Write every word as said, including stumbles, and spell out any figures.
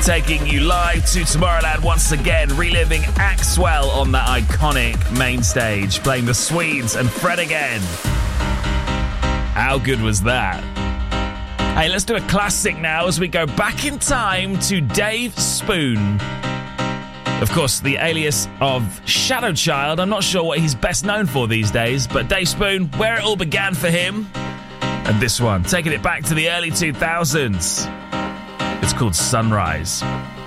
taking you live to Tomorrowland once again, reliving Axwell on that iconic main stage, playing the Swedes and Fred again. How good was that? Hey, let's do a classic now as we go back in time to Dave Spoon. Of course, the alias of Shadow Child. I'm not sure what he's best known for these days, but Dave Spoon, where it all began for him. And this one, taking it back to the early two thousands. It's called Sunrise.